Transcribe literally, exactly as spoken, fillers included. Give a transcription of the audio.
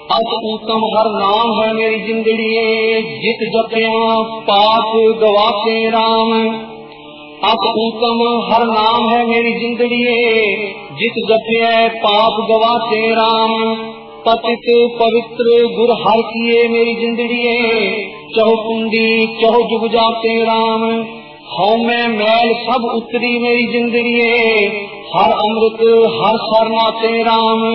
अत उत्तम हर नाम है मेरी जिंदड़िए, जित जपिया पाप गवाचे राम। अत उत्तम हर नाम है मेरी जिंदड़िए, जित जपिया पाप गवाचे राम। पतित पवित्र गुर हर किए मेरी जिंदड़िए, चहु कुंडी चहु जुग जाते राम। हौ में मैल सब उतरी मेरी जिंदड़िए, हर अमृत हर सरनाते राम।